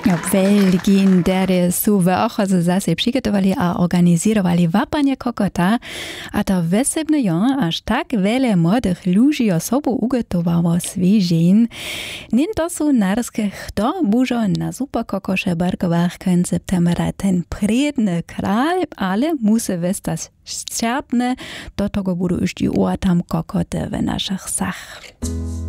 Ja, Belgien, der su vrchozy zase przygotowali a organizowali łapanie kokota, a to wesebny jon aż tak wiele młodych ludzi osobu ugotowało świeżin. Nin to su narskie kto bużo na superkokosze barkowach koń septembra ten predny kral, ale musi westać szczapne, do tego budu już i tam kokoty w naszych sach.